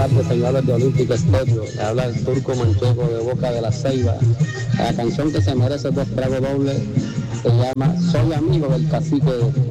tardes, señores de Olímpico Estéreo. Le habla el Turco Manchego de Boca de la Ceiba. La canción que se merece 2 tragos dobles se llama Soy amigo del cacique